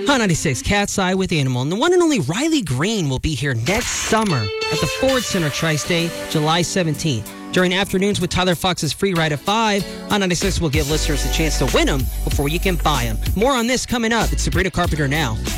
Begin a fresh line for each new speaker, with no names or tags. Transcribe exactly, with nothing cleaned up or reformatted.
Hot ninety-six, Cat's Eye with Animal. And the one and only Riley Green will be here next summer at the Ford Center Tri-State, July seventeenth. During Afternoons with Tyler Fox's Free Ride at five, Hot ninety-six will give listeners a chance to win them before you can buy them. More on this coming up. It's Sabrina Carpenter now.